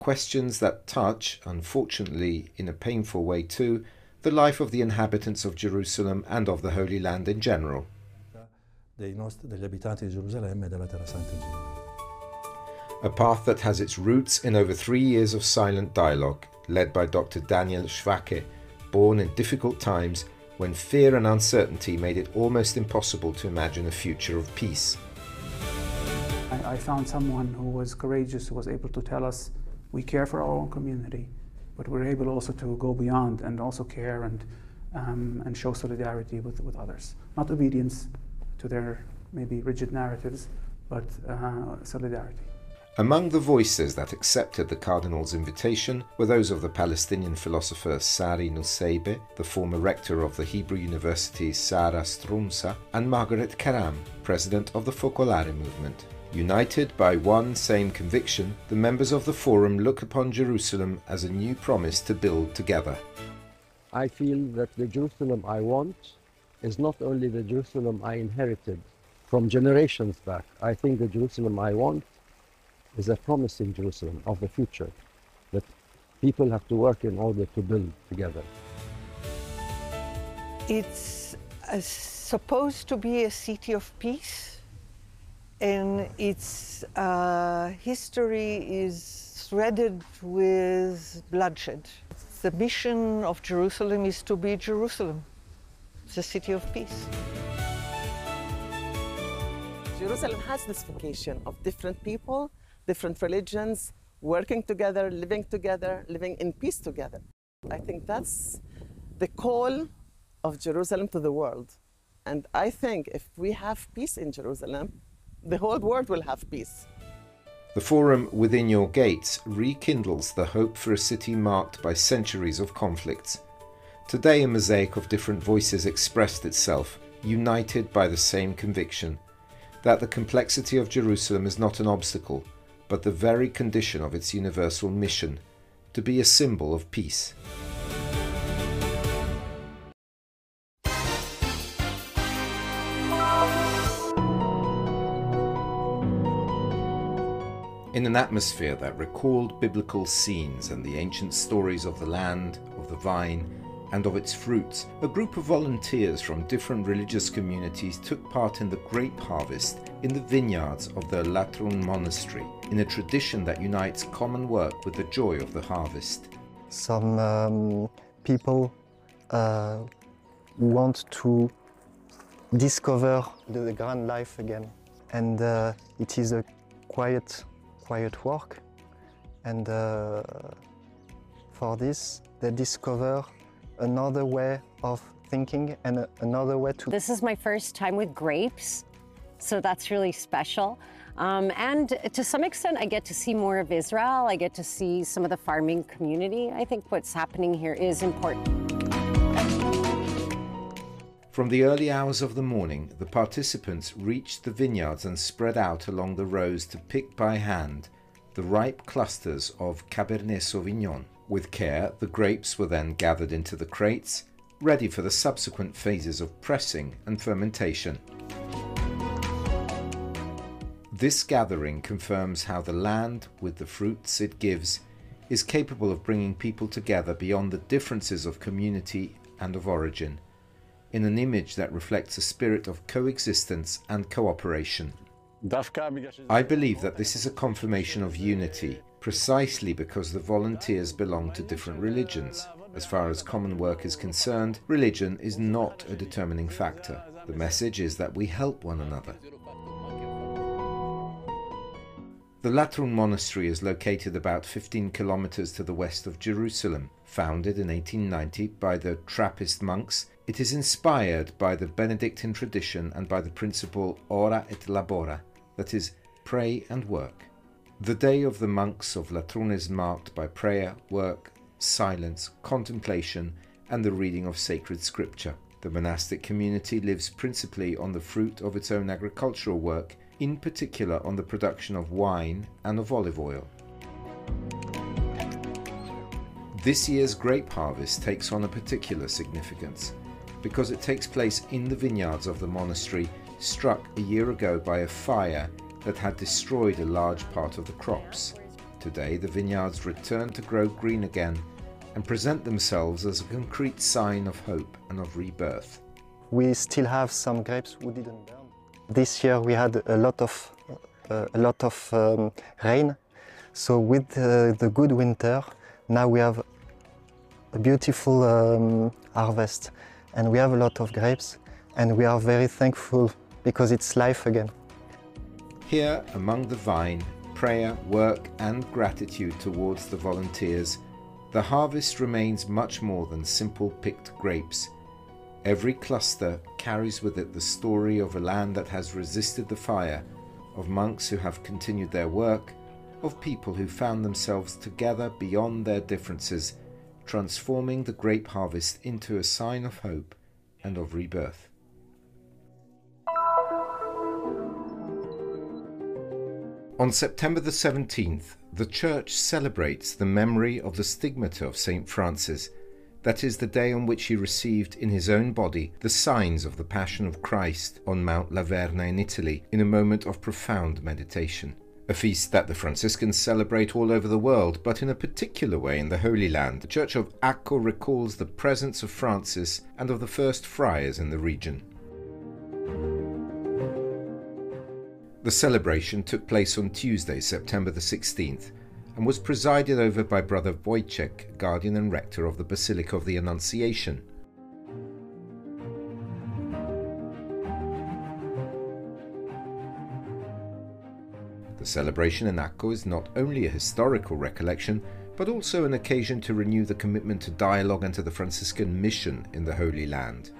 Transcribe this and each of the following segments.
questions that touch, unfortunately in a painful way too, the life of the inhabitants of Jerusalem and of the Holy Land in general. Degli abitanti di Gerusalemme e della Terra Santa in generale. A path that has its roots in over 3 years of silent dialogue, led by Dr. Daniel Schwacke, born in difficult times when fear and uncertainty made it almost impossible to imagine a future of peace. I found someone who was courageous, who was able to tell us, we care for our own community, but we're able also to go beyond and also care and show solidarity with others. Not obedience to their maybe rigid narratives, but solidarity. Among the voices that accepted the Cardinal's invitation were those of the Palestinian philosopher Sari Nusseibeh, the former rector of the Hebrew University Sarah Strunza, and Margaret Karam, president of the Focolare movement. United by one same conviction, the members of the Forum look upon Jerusalem as a new promise to build together. I feel that the Jerusalem I want is not only the Jerusalem I inherited from generations back. I think the Jerusalem I want is a promising Jerusalem of the future that people have to work in order to build together. It's supposed to be a city of peace, and its history is threaded with bloodshed. The mission of Jerusalem is to be Jerusalem, the city of peace. Jerusalem has this vocation of different people, different religions, working together, living in peace together. I think that's the call of Jerusalem to the world. And I think if we have peace in Jerusalem, the whole world will have peace. The Forum Within Your Gates rekindles the hope for a city marked by centuries of conflicts. Today a mosaic of different voices expressed itself, united by the same conviction, that the complexity of Jerusalem is not an obstacle, but the very condition of its universal mission, to be a symbol of peace. In an atmosphere that recalled biblical scenes and the ancient stories of the land, of the vine, and of its fruits, a group of volunteers from different religious communities took part in the grape harvest in the vineyards of the Latrun Monastery, in a tradition that unites common work with the joy of the harvest. Some people want to discover the grand life again, and it is a quiet work, and for this they discover another way of thinking and another way to... This is my first time with grapes, so that's really special. And to some extent, I get to see more of Israel. I get to see some of the farming community. I think what's happening here is important. From the early hours of the morning, the participants reached the vineyards and spread out along the rows to pick by hand the ripe clusters of Cabernet Sauvignon. With care, the grapes were then gathered into the crates, ready for the subsequent phases of pressing and fermentation. This gathering confirms how the land, with the fruits it gives, is capable of bringing people together beyond the differences of community and of origin, in an image that reflects a spirit of coexistence and cooperation. I believe that this is a confirmation of unity, precisely because the volunteers belong to different religions. As far as common work is concerned, religion is not a determining factor. The message is that we help one another. The Latrun Monastery is located about 15 kilometers to the west of Jerusalem. Founded in 1890 by the Trappist monks, it is inspired by the Benedictine tradition and by the principle ora et labora, that is, pray and work. The day of the monks of Latrun is marked by prayer, work, silence, contemplation, and the reading of sacred scripture. The monastic community lives principally on the fruit of its own agricultural work, in particular on the production of wine and of olive oil. This year's grape harvest takes on a particular significance because it takes place in the vineyards of the monastery, struck a year ago by a fire that had destroyed a large part of the crops. Today, the vineyards return to grow green again and present themselves as a concrete sign of hope and of rebirth. We still have some grapes who didn't burn. This year we had a lot of rain, so with the good winter, now we have a beautiful harvest, and we have a lot of grapes, and we are very thankful because it's life again. Here, among the vine, prayer, work and gratitude towards the volunteers, the harvest remains much more than simple picked grapes. Every cluster carries with it the story of a land that has resisted the fire, of monks who have continued their work, of people who found themselves together beyond their differences, transforming the grape harvest into a sign of hope and of rebirth. On September the 17th, the Church celebrates the memory of the stigmata of St. Francis. That is the day on which he received in his own body the signs of the Passion of Christ on Mount Laverna in Italy in a moment of profound meditation. A feast that the Franciscans celebrate all over the world, but in a particular way in the Holy Land. The Church of Acco recalls the presence of Francis and of the first friars in the region. The celebration took place on Tuesday, September the 16th, and was presided over by Brother Wojciech, guardian and rector of the Basilica of the Annunciation. The celebration in Acco is not only a historical recollection, but also an occasion to renew the commitment to dialogue and to the Franciscan mission in the Holy Land.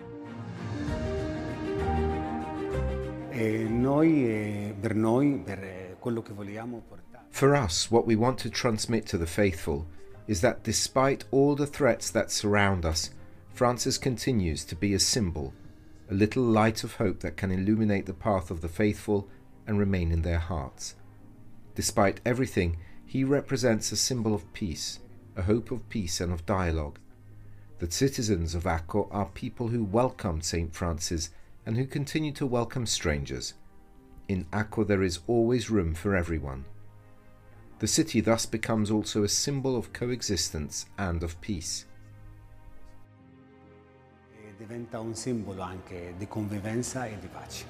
For us, what we want to transmit to the faithful is that despite all the threats that surround us, Francis continues to be a symbol, a little light of hope that can illuminate the path of the faithful and remain in their hearts. Despite everything, he represents a symbol of peace, a hope of peace and of dialogue. The citizens of Acco are people who welcomed St. Francis and who continue to welcome strangers. In Acco there is always room for everyone. The city thus becomes also a symbol of coexistence and of peace. Diventa un simbolo anche di convivenza e di pace.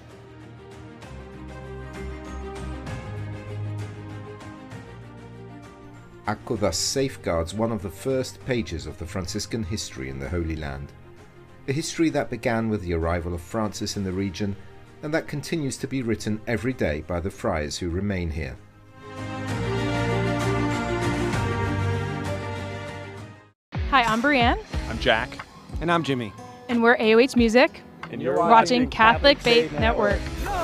Acco thus safeguards one of the first pages of the Franciscan history in the Holy Land. A history that began with the arrival of Francis in the region and that continues to be written every day by the friars who remain here. Hi, I'm Brianne. I'm Jack. And I'm Jimmy. And we're AOH Music. And you're watching Catholic Faith Network.